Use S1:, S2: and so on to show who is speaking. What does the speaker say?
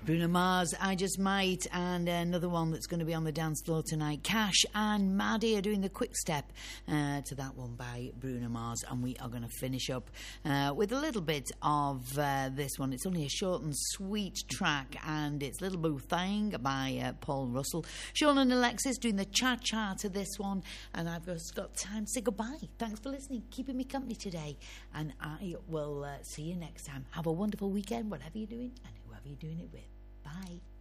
S1: Bruno Mars, I Just Might, and another one that's going to be on the dance floor tonight. Cash and Maddie are doing the quick step to that one by Bruno Mars, and we are going to finish up with a little bit of this one. It's only a short and sweet track, and it's Little Boo Thing by Paul Russell. Sean and Alexis doing the cha-cha to this one, and I've just got time to say goodbye. Thanks for listening, keeping me company today, and I will see you next time. Have a wonderful weekend, whatever you're doing, and whoever you're doing it with. Bye.